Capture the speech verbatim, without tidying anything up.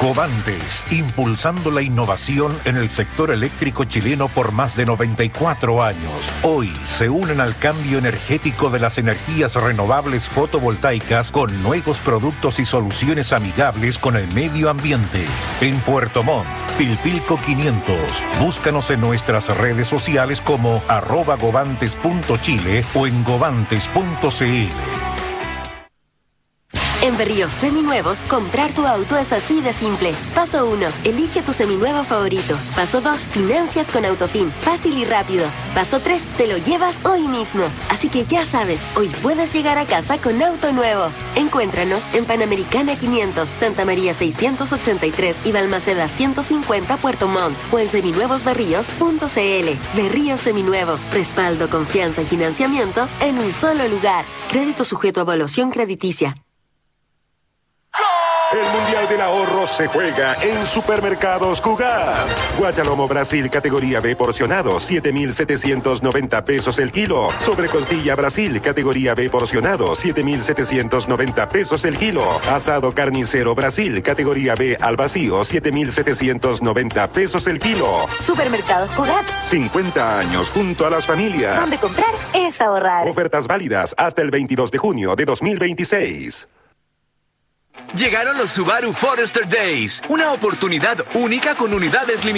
Covantes, impulsando la innovación en el sector eléctrico chileno por más de noventa y cuatro años. Hoy se unen al cambio energético de las energías renovables fotovoltaicas con nuevos productos y soluciones amigables con el medio ambiente. En Puerto Montt, Pilpilco quinientos. Búscanos en nuestras redes sociales como arroba govantes punto chile o en govantes punto cl. En Berríos Seminuevos, comprar tu auto es así de simple. Paso uno, elige tu seminuevo favorito. Paso dos, financias con Autofin, fácil y rápido. Paso tres, te lo llevas hoy mismo. Así que ya sabes, hoy puedes llegar a casa con auto nuevo. Encuéntranos en Panamericana quinientos, Santa María seiscientos ochenta y tres y Balmaceda ciento cincuenta, Puerto Montt. O en seminuevos berríos punto cl. Berríos Seminuevos, respaldo, confianza y financiamiento en un solo lugar. Crédito sujeto a evaluación crediticia. El Mundial del Ahorro se juega en Supermercados Cugat. Guayalomo Brasil categoría B porcionado, siete mil setecientos noventa pesos el kilo. Sobrecostilla Brasil categoría B porcionado, siete mil setecientos noventa pesos el kilo. Asado carnicero Brasil categoría B al vacío, siete mil setecientos noventa pesos el kilo. Supermercados Cugat. cincuenta años junto a las familias. Donde comprar es ahorrar. Ofertas válidas hasta el veintidós de junio de dos mil veintiséis. Llegaron los Subaru Forester Days, una oportunidad única con unidades limitadas.